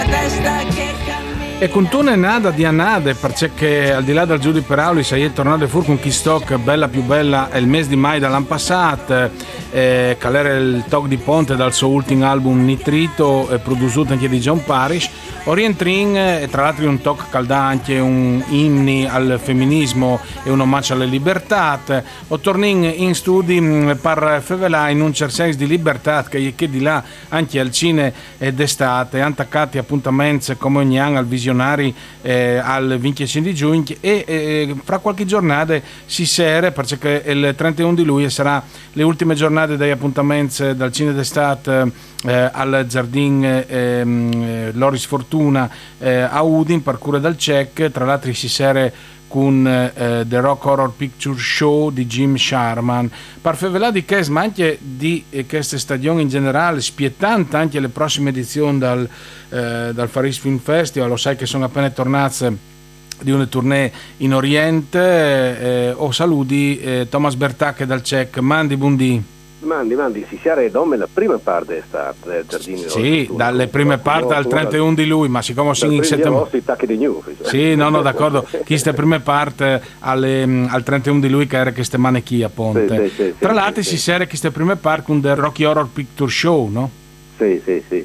E con tu ne nada di Anade, perché al di là del giù di Perauli sei tornato fuori con chi stock bella più bella è il mese di mai dall'anno passato, calere il talk di Ponte dal suo ultimo album Nitrito, prodotto anche di John Parish, orientrin e tra l'altro un talk calda anche un inni al femminismo e un omaggio alle libertà, o tornin in studi per fevelà in un certo senso di libertà che di là anche al cine ed estate, attaccati appuntamenti come ogni anno al visionari al 25 di giugno e fra qualche giornata si sere perché il 31 di luglio sarà le ultime giornate degli appuntamenti dal cine d'estate al Giardin Loris Fortuna a Udin per cura dal CEC, tra l'altro si sere con The Rock Horror Picture Show di Jim Sharman. Per fevelà di Kes, ma anche di queste stagioni in generale, spiettante anche le prossime edizioni dal Faris Film Festival. Lo sai che sono appena tornate di una tournée in Oriente. Saluti Thomas Bertacche dal CEC. Mandi buondì. Mandi, si sarà dome la prima parte del Giardino. Sì, dalle prime parti al 31 di lui, ma siccome si in settembre. Sì, no, d'accordo. Chi ste prime parte al 31 di lui che era che ste manecchia Ponte. Sì, tra l'altro si sera che ste prime parte con The Rocky Horror Picture Show, no? Sì.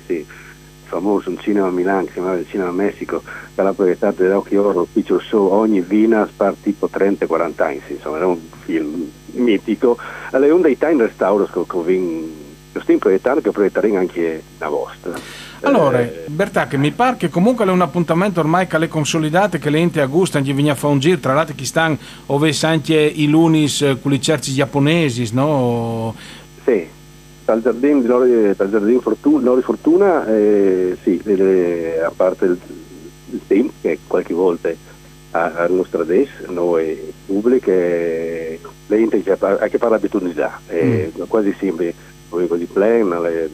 Famoso un cinema a Milano che si chiamava il Cinema Messico, che l'ha proiettato The Rocky Horror Picture Show ogni vina spar tipo 30-40 anni, insomma era un film mitico. Allora, un dei time restauro che lo stiamo proiettando, che proietteremo anche la vostra. Allora, Bertà, che mi pare che comunque è un appuntamento ormai che le consolidate, che le ente a gusto, anche viene a fare un giro, tra l'altro chi stanno ove anche i lunis con i certi giapponesi, no? Sì, dal Giardino Lori Fortuna, sì, a parte il team che qualche volta a nostra des, noi pubbliche, le ente a che parla abitudinità, quasi sempre così plan,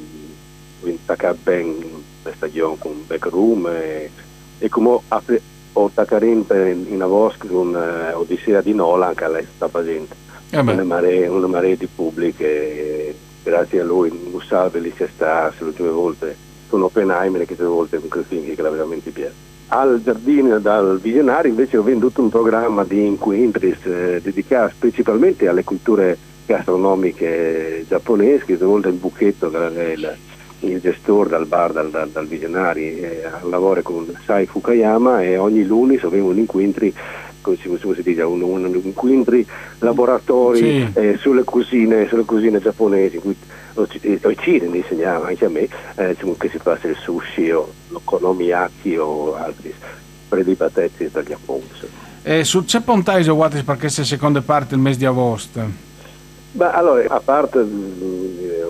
attaccare ben la stagione con backroom e come ho attaccato in una vostra con Odissea di Nolan che lei sta facendo una marea di pubbliche, grazie a lui non salve lì si sta le ultime volte con Oppenheimer che 2 volte un film che l'ha veramente piaciuto. Al Giardino dal Visionario invece ho venduto un programma di incontri dedicato principalmente alle culture gastronomiche giapponesi, che 2 volte il Buchetto che è il gestore dal bar dal Visionari lavora con Sai Fukayama e ogni lunes abbiamo un incontri, come si dice, un incontri laboratori sulle cucine giapponesi, in cui Occidente ne insegnava anche a me che si fa il sushi o l'okonomiyaki o altri prelibatezzi dal Giappone. Sul c'è Pontaise guardi per queste seconde parti il mese di agosto? Beh, allora, a parte